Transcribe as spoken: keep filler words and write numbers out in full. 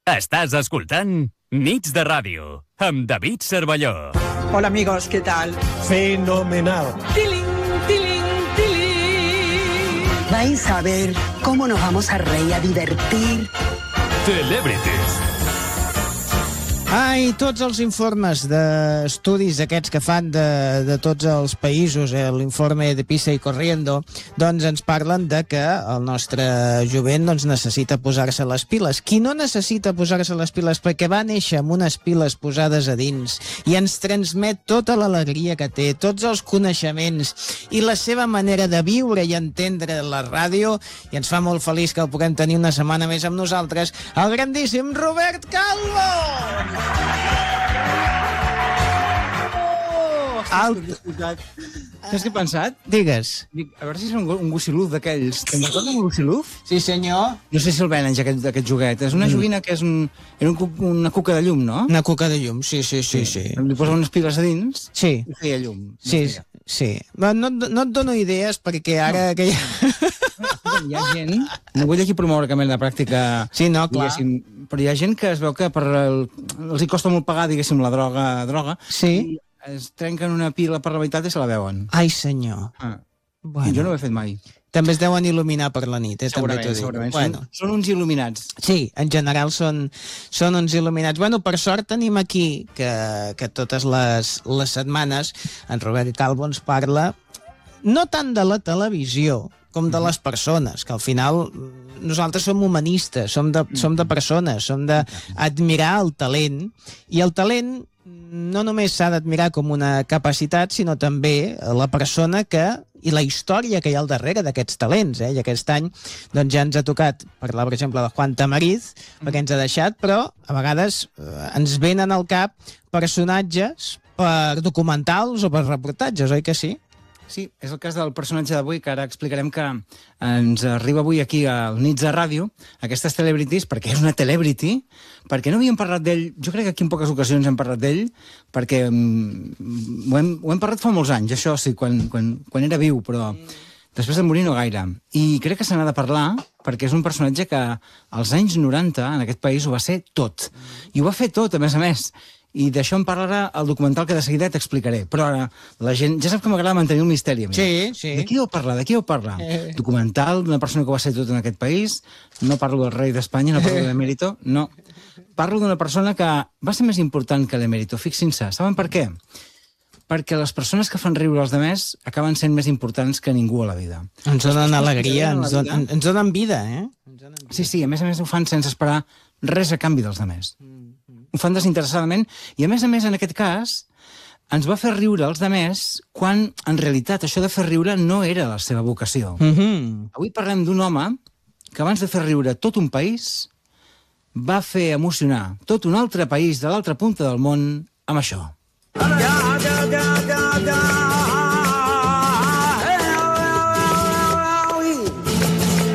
Estàs escoltant Nits de Ràdio, amb David Cervelló. Hola amigos, ¿qué tal? Fenomenal. Tiling, tiling, tiling. Vais a ver cómo nos vamos a reír, a divertir. Celebrities. Ai, tots els informes d'estudis aquests que fan de, de tots els països, eh, l'informe de Pisa i Corriendo, doncs ens parlen de que el nostre jovent doncs, necessita posar-se les piles. Qui no necessita posar-se les piles perquè va néixer amb unes piles posades a dins i ens transmet tota l'alegria que té, tots els coneixements i la seva manera de viure i entendre la ràdio, i ens fa molt feliç que el puguem tenir una setmana més amb nosaltres, el grandíssim Robert Calvo! Oh, Al... Saps què he pensat? Digues. Dic, a veure si és un, un gossiluz d'aquells. Te'n recordes un gossiluz? Sí, senyor. No sé si el venen, ja, aquest, aquest joguet. És una Mm. joguina que és un, era un, cu- una cuca de llum, no? Una cuca de llum, sí, sí, sí. sí. Li posa unes piles a dins Sí, i feia llum. sí, No feia. sí. No, no, et- no et dono idees perquè ara... No. Que hi... Escolta, hi ha gent... No vull aquí promoure cap mena de pràctica... Sí, no, clar. diguéssim, però hi ha gent que es veu que per el, els hi costa molt pagar, diguéssim, la droga, droga Sí. i es trenquen una pila per la meitat i se la veuen. Ai, senyor. Ah. Bueno. I jo no ho he fet mai. També es deuen il·luminar per la nit, eh? També Segurament, t'ho dic. segurament. Bueno. Són, són uns il·luminats. Sí, en general són, són uns il·luminats. Bueno, per sort tenim aquí que, que totes les, les setmanes en Robert Calvo ens parla no tant de la televisió com de les persones, que al final nosaltres som humanistes, som de, som de persones, som d'admirar el talent, i el talent no només s'ha d'admirar com una capacitat, sinó també la persona que i la història que hi ha al darrere d'aquests talents, eh? I aquest any doncs ja ens ha tocat parlar, per exemple, de Juan Tamariz, perquè ens ha deixat, però a vegades eh, ens venen al cap personatges per documentals o per reportatges, oi que sí? Sí, és el cas del personatge d'avui, que ara explicarem que ens arriba avui aquí al Nits de Ràdio, aquestes celebrities, perquè és una celebrity, perquè no havíem parlat d'ell, jo crec que aquí en poques ocasions hem parlat d'ell, perquè um, ho, hem, ho hem parlat fa molts anys, això sí, quan, quan, quan era viu, però després de morir no gaire. I crec que se n'ha de parlar, perquè és un personatge que als anys noranta en aquest país ho va ser tot. I ho va fer tot, a més a més. I d'això en parlarà el documental que de seguida t'explicaré. Però ara, la gent... Ja saps que m'agrada mantenir el misteri, a mi. Sí, sí. De qui heu parlat? De qui heu parlat? Eh. Documental d'una persona que ho va ser tot en aquest país. No parlo del rei d'Espanya, no parlo de l'emèrito. No. Parlo d'una persona que va ser més important que l'emèrito. Fixin-se. Saben per què? Perquè les persones que fan riure els demés acaben sent més importants que ningú a la vida. Ens donen alegria, ens la donen, ens donen vida, eh? Sí, sí, a més a més ho fan sense esperar res a canvi dels demés. Ho fan desinteressadament i, a més a més, en aquest cas, ens va fer riure els demés quan, en realitat, això de fer riure no era la seva vocació. Mm -hmm. Avui parlem d'un home que abans de fer riure tot un país va fer emocionar tot un altre país de l'altra punta del món amb això. Da, da, da, da, da.